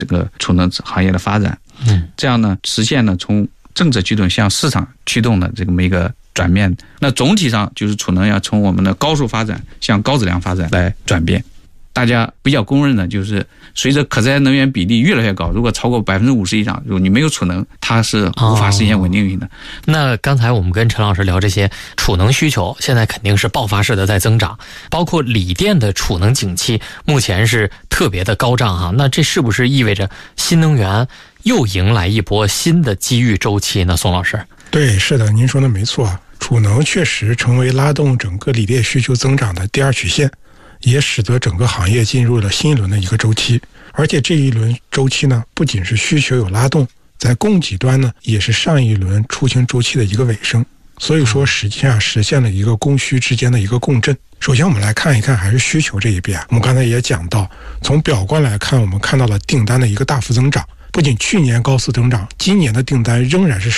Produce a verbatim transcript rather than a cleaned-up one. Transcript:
这个储能行业的发展， 嗯， 这样呢实现了从政策驱动向市场驱动的这么一个转变。那总体上就是储能要从我们的高速发展向高质量发展来转变。大家比较公认的就是随着可再生能源比例越来越高，如果超过百分之五十以上，如果你没有储能，它是无法实现稳定运的。哦， 那刚才我们跟陈老师聊这些储能需求，现在肯定是爆发式的在增长，包括锂电的储能景气目前是特别的高涨哈。那这是不是意味着新能源又迎来一波新的机遇周期呢？宋老师？ 对，是的，您说的没错，储能确实成为拉动整个锂电需求增长的第二曲线，也使得整个行业进入了新一轮的一个周期。而且这一轮周期呢，不仅是需求有拉动，在供给端呢，也是上一轮出行周期的一个尾声。所以说实际上实现了一个供需之间的一个共振。首先我们来看一看还是需求这一边，我们刚才也讲到，从表观来看，我们看到了订单的一个大幅增长，不仅去年高速增长，今年的订单仍然是